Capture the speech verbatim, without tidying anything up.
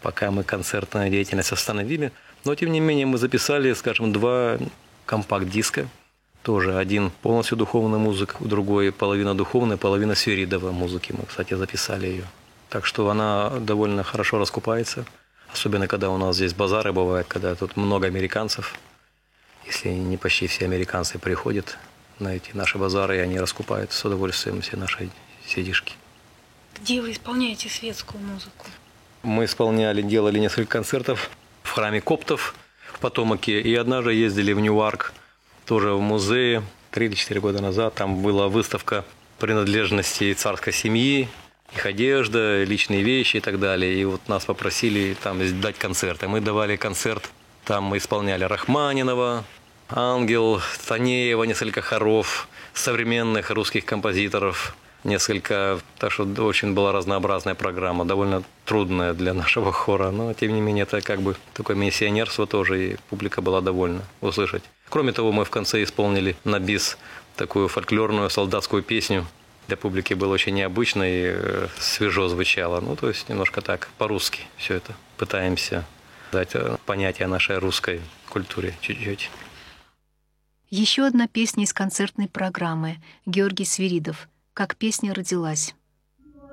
пока мы концертную деятельность остановили. Но, тем не менее, мы записали, скажем, два компакт-диска. Тоже один полностью духовная музыка, другой половина духовная, половина свиридовой музыки. Мы, кстати, записали ее. Так что она довольно хорошо раскупается. Особенно, когда у нас здесь базары бывают, когда тут много американцев. Если не почти все американцы приходят на эти наши базары, и они раскупают с удовольствием все наши сидишки. Где вы исполняете светскую музыку? Мы исполняли, делали несколько концертов в храме коптов в Потомаке. И однажды ездили в Ньюарк, тоже в музее, три или четыре года назад. Там была выставка принадлежностей царской семьи, их одежда, личные вещи и так далее. И вот нас попросили там дать концерты. Мы давали концерт, там мы исполняли Рахманинова, Ангел, Танеева, несколько хоров, современных русских композиторов. Несколько, так что очень была разнообразная программа, довольно трудная для нашего хора, но тем не менее это как бы такое миссионерство тоже, и публика была довольна услышать. Кроме того, мы в конце исполнили на бис такую фольклорную солдатскую песню. Для публики было очень необычно и свежо звучало, ну то есть немножко так по-русски все это пытаемся дать понятие о нашей русской культуре чуть-чуть. Еще одна песня из концертной программы. Георгий Свиридов. «Как песня родилась».